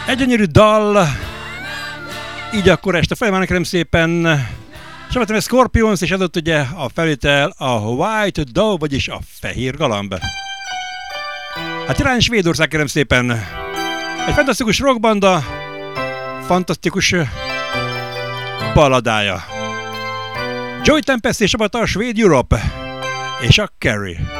Gyönyörű dal, így akkor este folyamán kérem szépen. Csapatom a Scorpions, és adott ugye a felvétel a White Dove, vagyis a fehér galamb. Hát irány Svédország kérem szépen. Egy fantasztikus rockbanda, fantasztikus balladája. Joey Tempest és csapata a Svéd Europe és a Carrie.